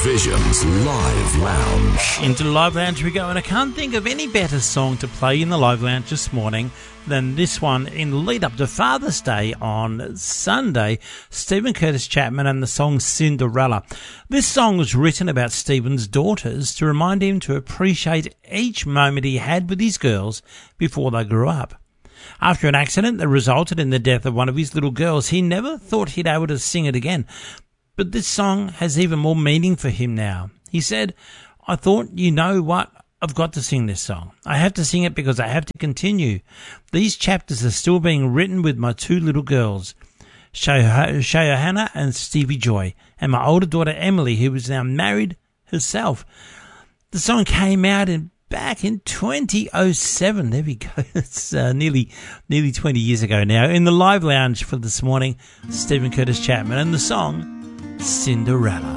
Vision's Live Lounge. Into the Live Lounge we go, and I can't think of any better song to play in the Live Lounge this morning than this one in the lead up to Father's Day on Sunday. Stephen Curtis Chapman and the song Cinderella. This song was written about Stephen's daughters to remind him to appreciate each moment he had with his girls before they grew up. After an accident that resulted in the death of one of his little girls, he never thought he'd be able to sing it again. But this song has even more meaning for him now. He said, I thought, you know what? I've got to sing this song. I have to sing it because I have to continue. These chapters are still being written with my two little girls, Shayahana and Stevie Joy, and my older daughter Emily, who is now married herself. The song came out back in 2007. There we go. It's nearly 20 years ago now. In the Live Lounge for this morning, Stephen Curtis Chapman and the song Cinderella.